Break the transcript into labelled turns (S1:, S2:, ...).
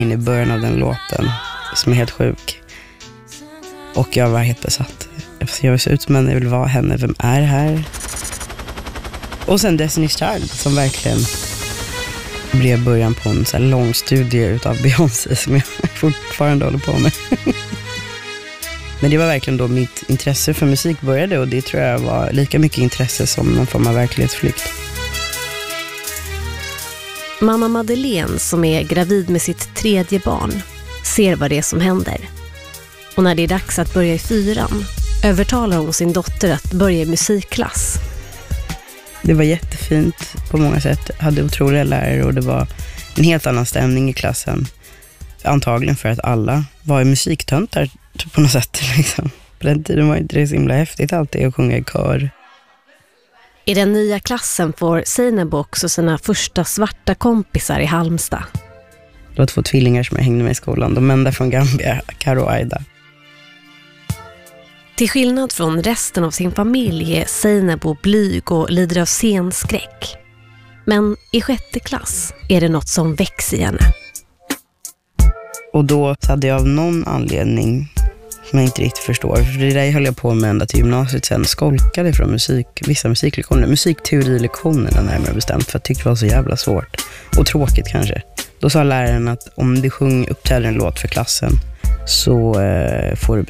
S1: i början av den låten som är helt sjuk. Och jag var helt besatt. Jag vill se ut som en, jag vill vara henne. Vem är det här? Och sen Destiny's Child som verkligen blev början på en så här lång studie utav Beyoncé som jag fortfarande håller på med. Men det var verkligen då mitt intresse för musik började, och det tror jag var lika mycket intresse som någon form av verklighetsflykt.
S2: Mamma Madeleine, som är gravid med sitt 3:e barn, ser vad det är som händer. Och när det är dags att börja i 4:an övertalar hon sin dotter att börja i musikklass.
S1: Det var jättefint på många sätt. Jag hade otroliga lärare och det var en helt annan stämning i klassen. Antagligen för att alla var musiktöntar på något sätt. Liksom. På den tiden var inte det så himla häftigt alltid att sjunga i kör.
S2: I den nya klassen får Seinabo också sina första svarta kompisar i Halmstad.
S1: Det var 2 tvillingar som jag hängde med i skolan. De enda från Gambia, Karo och Aida.
S2: Till skillnad från resten av sin familj är Seinabo blyg och lider av scenskräck. Men i 6:e klass är det något som växer i henne.
S1: Och då hade jag av någon anledning som jag inte riktigt förstår. För det där höll jag på med ända till gymnasiet, sen skolkade från vissa musiklektioner. Musikteorilektionerna närmare bestämt, för jag tyckte det var så jävla svårt. Och tråkigt kanske. Då sa läraren att om du uppträder en låt för klassen så får du